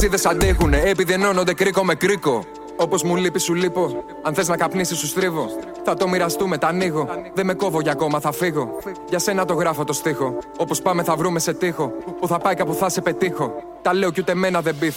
αλυσίδες αντέχουνε, επιδενώνονται κρίκο με κρίκο. Όπως μου λείπει σου λείπω, αν θες να καπνίσεις σου στρίβω. Θα το μοιραστούμε, τα ανοίγω. Δεν με κόβω για ακόμα, θα φύγω. Για σένα το γράφω το στίχο. Όπως πάμε θα βρούμε σε τείχο. Που θα πάει κάπου θα σε πετύχω. Τα λέω κι ούτε εμένα δεν πείθω.